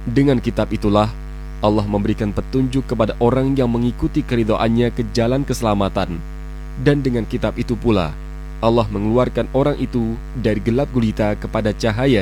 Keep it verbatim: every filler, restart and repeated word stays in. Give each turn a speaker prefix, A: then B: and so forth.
A: Dengan kitab itulah Allah memberikan petunjuk kepada orang yang mengikuti keridhoannya ke jalan keselamatan. Dan dengan kitab itu pula Allah mengeluarkan orang itu dari gelap gulita kepada cahaya